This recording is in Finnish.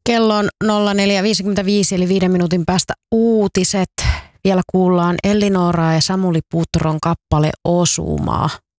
Kello on 04.55 eli 5 minuutin päästä uutiset. Vielä kuullaan Elli Nooraa ja Samuli Putron kappale Osumaa.